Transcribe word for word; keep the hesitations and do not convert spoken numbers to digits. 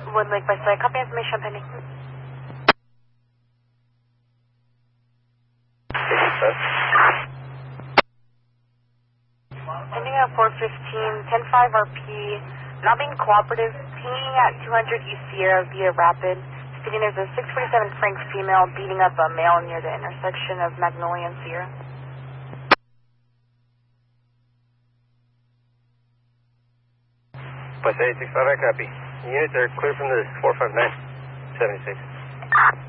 Wood Lake by Side. Copy information pending. Ending at four fifteen, ten five R P, not being cooperative, pinging at two hundred East Sierra via Rapid. Speeding is a six forty-seven Frank female beating up a male near the intersection of Magnolia and Sierra. Plus eight six five, I copy. Units are clear from the four five nine, seventy-six.